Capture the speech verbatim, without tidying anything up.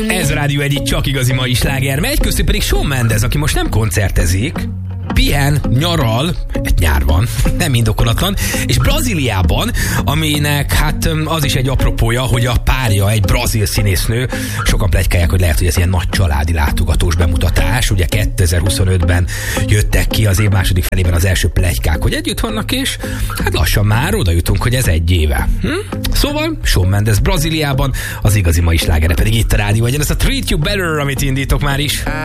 Ez a Rádió egyik csak igazi mai sláger megy, köztük pedig Shawn Mendes, aki most nem koncertezik, pihen, nyaral, egy nyár van, nem indokolatlan, és Brazíliában, aminek hát az is egy apropója, hogy a párja egy brazil színésznő, sokan pletykálják, hogy lehet, hogy ez ilyen nagy családi látogatós bemutatás, ugye kétezer-huszonötben jöttek ki az év második felében az első pletykák, hogy együtt vannak, és hát lassan már oda jutunk, hogy ez egy éve. Hm? Szóval Shawn Mendes Brazíliában, az igazi mai slágere pedig itt a Rádió egyen, ez a Treat You Better, amit indítok már is.